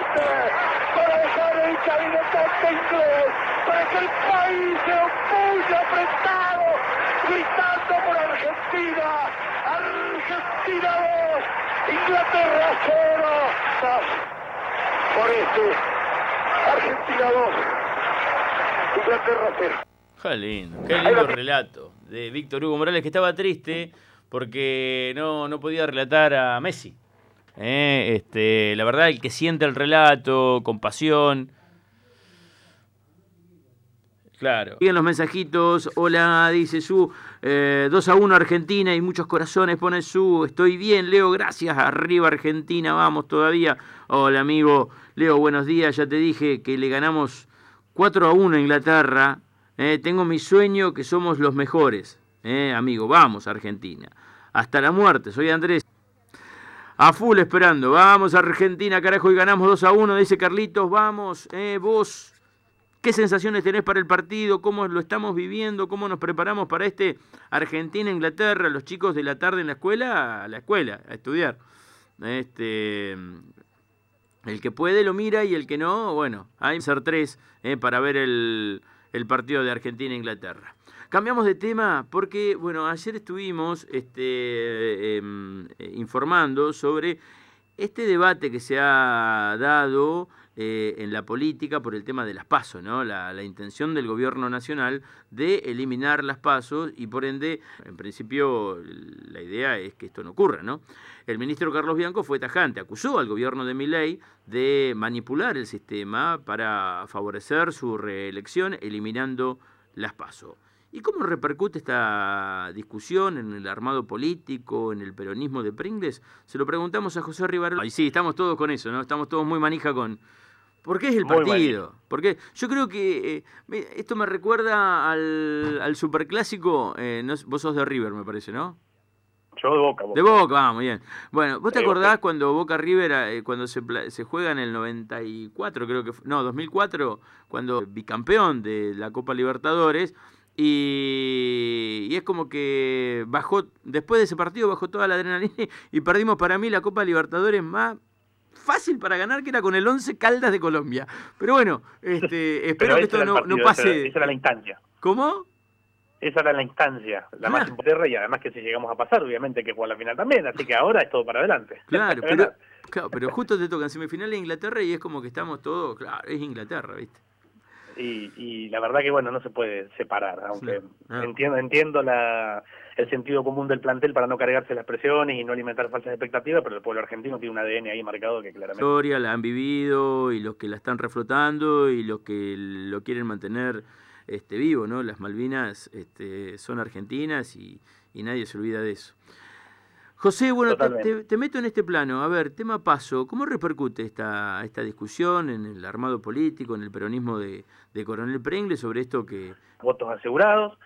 para dejar el caminotante inglés, para que el país se opulle apretado, gritando por Argentina. Argentina 2, Inglaterra 0. Por Argentina 2, Inglaterra 0. Qué lindo relato de Víctor Hugo Morales, que estaba triste porque no podía relatar a Messi. La verdad, el que siente el relato con pasión. Claro. Siguen los mensajitos. Hola, dice Su. 2-1 Argentina y muchos corazones pone Su. Estoy bien, Leo, gracias. Arriba Argentina, vamos todavía. Hola, amigo. Leo, buenos días. Ya te dije que le ganamos 4-1 a Inglaterra. Tengo mi sueño que somos los mejores. Amigo, vamos Argentina. Hasta la muerte. Soy Andrés. A full esperando. Vamos Argentina, carajo, y ganamos 2-1, dice Carlitos. Vamos, vos. ¿Qué sensaciones tenés para el partido? ¿Cómo lo estamos viviendo? ¿Cómo nos preparamos para Argentina-Inglaterra? Los chicos de la tarde en la escuela, a estudiar. El que puede lo mira y el que no, bueno, hay que ser 3 para ver el partido de Argentina-Inglaterra. Cambiamos de tema porque, bueno, ayer estuvimos informando sobre este debate que se ha dado en la política por el tema de las PASO, ¿no? La intención del gobierno nacional de eliminar las PASO y por ende, en principio, la idea es que esto no ocurra, ¿no? El ministro Carlos Bianco fue tajante, acusó al gobierno de Milei de manipular el sistema para favorecer su reelección eliminando las PASO. ¿Y cómo repercute esta discusión en el armado político, en el peronismo de Pringles? Se lo preguntamos a José Rivarola. Y sí, estamos todos con eso, ¿no? Estamos todos muy manija con... ¿Por qué es el partido? Porque yo creo que esto me recuerda al superclásico. Vos sos de River, me parece, ¿no? Yo de Boca. De Boca, muy bien. Bueno, ¿vos te acordás cuando Boca River, cuando se juega en el 94, creo que fue, no, 2004, cuando bicampeón de la Copa Libertadores, y es como que después de ese partido bajó toda la adrenalina y perdimos para mí la Copa Libertadores más fácil para ganar, que era con el 11 Caldas de Colombia. Pero bueno, espero que esto no pase. Esa era la instancia. ¿Cómo? Esa era la instancia, la más importante, y además que si llegamos a pasar, obviamente que juega la final también, así que ahora es todo para adelante. Claro, pero justo te tocan semifinales de Inglaterra y es como que estamos todos, claro, es Inglaterra, ¿viste? Y la verdad que bueno, no se puede separar, aunque entiendo el sentido común del plantel para no cargarse las presiones y no alimentar falsas expectativas, pero el pueblo argentino tiene un ADN ahí marcado que claramente... La historia la han vivido y los que la están reflotando y los que lo quieren mantener vivo, ¿no? Las Malvinas son argentinas y nadie se olvida de eso. José, bueno, te meto en este plano. A ver, tema PASO, ¿cómo repercute esta discusión en el armado político, en el peronismo de Coronel Pringles sobre esto que... Votos asegurados.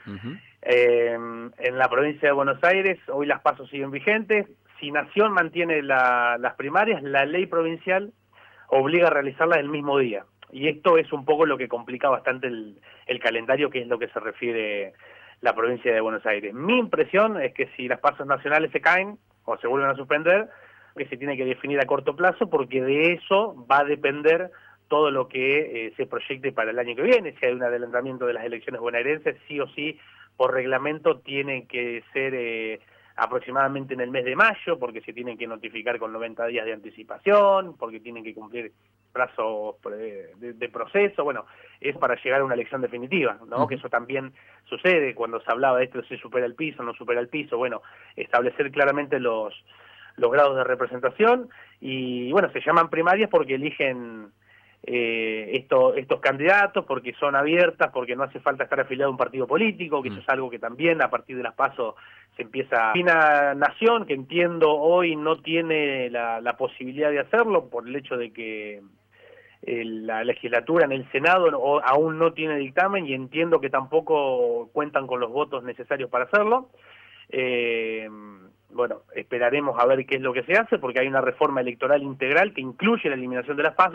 En la provincia de Buenos Aires, hoy las PASO siguen vigentes. Si Nación mantiene las primarias, la ley provincial obliga a realizarlas el mismo día. Y esto es un poco lo que complica bastante el calendario, que es lo que se refiere la provincia de Buenos Aires. Mi impresión es que si las PASO nacionales se caen o se vuelven a suspender, que se tiene que definir a corto plazo, porque de eso va a depender todo lo que se proyecte para el año que viene. Si hay un adelantamiento de las elecciones bonaerenses, sí o sí, por reglamento, tienen que ser aproximadamente en el mes de mayo, porque se tienen que notificar con 90 días de anticipación, porque tienen que cumplir plazos de proceso. Bueno, es para llegar a una elección definitiva, ¿no? Que eso también sucede cuando se hablaba de esto, si supera el piso, no supera el piso. Bueno, establecer claramente los grados de representación y, bueno, se llaman primarias porque eligen estos candidatos, porque son abiertas, porque no hace falta estar afiliado a un partido político, que eso es algo que también a partir de las PASO se empieza. Una Nación que entiendo hoy no tiene la posibilidad de hacerlo por el hecho de que la legislatura en el Senado aún no tiene dictamen y entiendo que tampoco cuentan con los votos necesarios para hacerlo. Bueno, esperaremos a ver qué es lo que se hace, porque hay una reforma electoral integral que incluye la eliminación de las PASO.